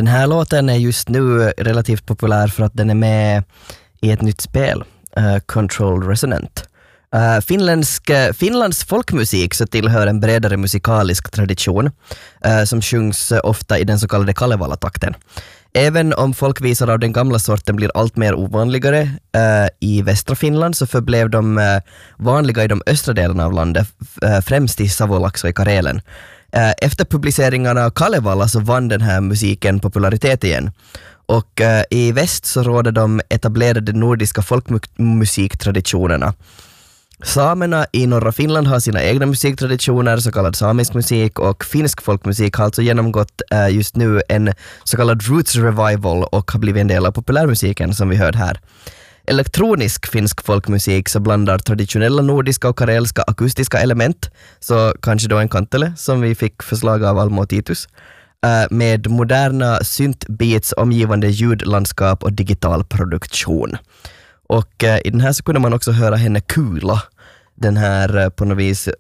Den här låten är just nu relativt populär för att den är med i ett nytt spel, Control Resonant. Finlands folkmusik så tillhör en bredare musikalisk tradition som sjungs ofta i den så kallade Kalevala-takten. Även om folkvisor av den gamla sorten blir allt mer ovanligare i västra Finland så förblev de vanliga i de östra delarna av landet, främst i Savolax och i Karelen. Efter publiceringarna av Kalevala så vann den här musiken popularitet igen. Och i väst så råder de etablerade nordiska folkmusiktraditionerna. Samerna i norra Finland har sina egna musiktraditioner, så kallad samisk musik, och finsk folkmusik har alltså genomgått just nu en så kallad roots revival och har blivit en del av populärmusiken som vi hörde här. Elektronisk finsk folkmusik så blandar traditionella nordiska och karelska akustiska element, så kanske då en kantele som vi fick förslag av Almo Titus, med moderna syntbeats, omgivande ljudlandskap och digital produktion. Och i den här så kunde man också höra henne kula den här på något vis